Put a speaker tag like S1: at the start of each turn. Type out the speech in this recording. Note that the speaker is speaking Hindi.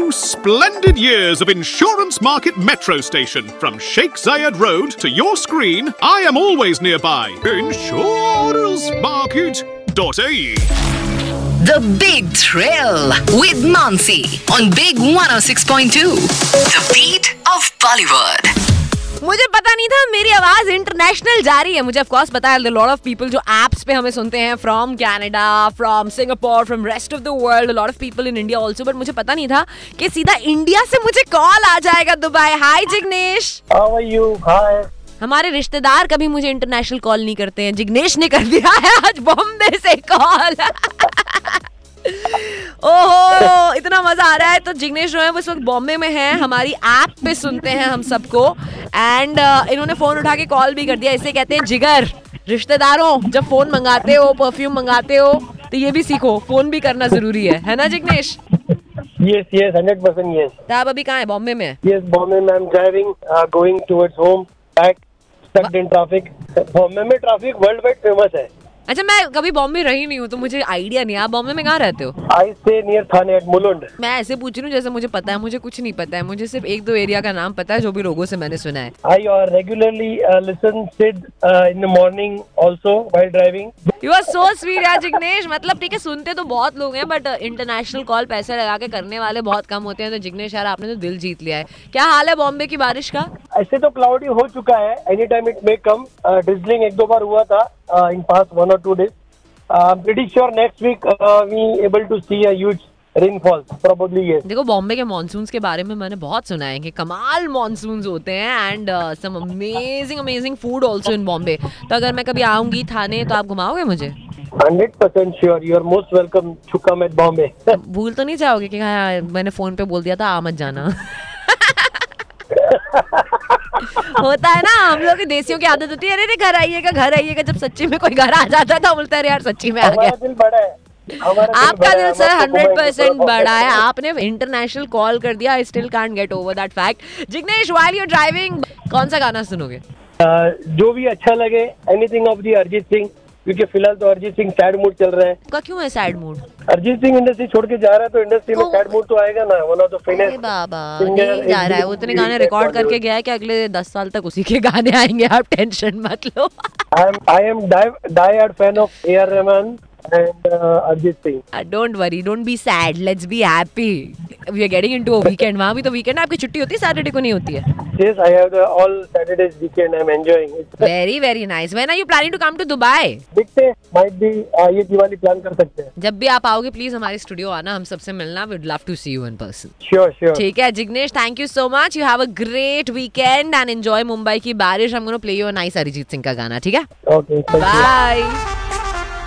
S1: 2 splendid years of Insurance Market Metro Station. From Sheikh Zayed Road to your screen, I am always nearby. insurancemarket.ae.
S2: The Big Thrill with Mansi on Big 106.2. The beat of Bollywood.
S3: मुझे पता नहीं था मेरी आवाज इंटरनेशनल जा रही है. मुझे ऑफ कोर्स पता है लॉट ऑफ पीपल जो एप्स पे हमें सुनते हैं from Canada, from Singapore, from rest of the world, lot of people in India also. But मुझे पता नहीं था कि सीधा इंडिया से मुझे कॉल आ जाएगा Dubai. Hi Jignesh,
S4: how are you? हाय.
S3: हमारे रिश्तेदार कभी मुझे इंटरनेशनल कॉल नहीं करते हैं. जिग्नेश ने कर दिया है आज बॉम्बे से कॉल. ओहो, इतना मजा आ रहा है. तो जिग्नेश जो है वो इस वक्त बॉम्बे में है, हमारी ऐप पे सुनते हैं हम सबको. एंड इन्होंने फोन उठा के कॉल भी कर दिया. इसे कहते हैं जिगर. रिश्तेदारों, जब फोन मंगाते हो, परफ्यूम मंगाते हो, तो ये भी सीखो, फोन भी करना जरूरी है ना जिग्नेश?
S4: Yes, 100% yes.
S3: तो आप अभी कहाँ है? बॉम्बे में?
S4: Yes, Bombay में. I'm driving, going towards home, back, stuck in traffic. Bombay में ट्रैफिक वर्ल्ड वाइड फेमस है.
S3: अच्छा, मैं कभी बॉम्बे रही नहीं हूँ तो मुझे आइडिया नहीं है. आप बॉम्बे में कहाँ रहते हो?
S4: I stay near Thane at Mulund.
S3: मैं ऐसे पूछ रही हूँ जैसे मुझे पता है. मुझे कुछ नहीं पता है. मुझे सिर्फ 1-2 एरिया का नाम पता है जो भी लोगों से मैंने सुना है.
S4: I regularly listen Sid in the morning also while driving.
S3: You are so sweet यार जिग्नेश. मतलब ठीक है, सुनते तो बहुत लोग हैं बट इंटरनेशनल कॉल पैसे लगा के करने वाले बहुत कम होते हैं. तो जिग्नेश यार, आपने तो दिल जीत लिया है. क्या हाल है बॉम्बे की बारिश का?
S4: ऐसे तो क्लाउडी हो चुका है. Any time it may come. Drizzling 1-2 बार हुआ था in past 1 or 2 days. I'm pretty sure next week we able to see a huge rainfall probably. Yes.
S3: देखो, बॉम्बे के मॉनसून्स के बारे में मैंने बहुत सुना है कि कमाल मॉनसून्स होते हैं and some amazing food also in Bombay. तो अगर मैं कभी आऊंगी थाने तो आप घुमाओगे मुझे?
S4: 100% sure. You are most welcome to come at Bombay.
S3: भूल तो नहीं जाओगे कि हाँ, मैंने फोन पे बोल दिया था आ मत जाना? होता है ना, हम लोग के देसियों की आदत होती है, अरे घर आइएगा. जब सच्ची में कोई घर आ जाता था बोलता है यार सच्ची में आ गया.
S4: दिल बड़ा है.
S3: आपका दिल सर 100% बड़ा है. आपने इंटरनेशनल कॉल कर दिया. I still can't get over that fact. Jignesh, while you driving कौन सा गाना सुनोगे?
S4: जो भी अच्छा लगे. Anything of the Arijit Singh, क्योंकि फिलहाल तो अरिजीत सिंह सैड मूड चल रहा है.
S3: का क्यों है sad mood?
S4: Arijit Singh industry छोड़ के जा रहा है तो इंडस्ट्री में सैड मूड तो आएगा ना. वन ऑफ द फेमस
S3: बाबा नहीं जा रहा है. वो इतने गाने रिकॉर्ड करके गया है कि अगले 10 साल तक उसी के गाने आएंगे. आप टेंशन मत लो.
S4: I am die-hard fan of A.R. Rahman and Arjit Singh.
S3: Don't worry, don't be sad. Let's be happy. We are getting into a weekend. वहाँ भी तो weekend है. आपकी छुट्टी होती है? सैटरडे को नहीं होती है?
S4: Yes, I have the all Saturdays weekend. I'm enjoying it.
S3: Very nice. When are you planning to come to Dubai?
S4: देखते हैं, might be ये दिवाली प्लान कर सकते हैं.
S3: जब भी आप आओगे प्लीज हमारे स्टूडियो आना, हम सबसे मिलना. We'd love to see you in person.
S4: Sure.
S3: ठीक है Jignesh, thank you so much. You have a great weekend and enjoy Mumbai की बारिश. I'm gonna play you a nice Arijit Singh का गाना. ठीक है?
S4: Okay. Thank you.
S3: Bye.